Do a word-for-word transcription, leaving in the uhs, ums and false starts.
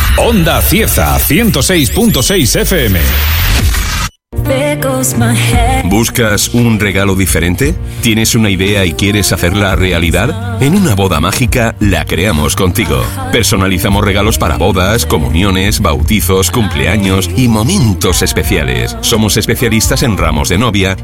Onda Cieza, ciento seis punto seis F M. ¿Buscas un regalo diferente? ¿Tienes una idea y quieres hacerla realidad? En Una Boda Mágica la creamos contigo. Personalizamos regalos para bodas, comuniones, bautizos, cumpleaños y momentos especiales. Somos especialistas en ramos de novia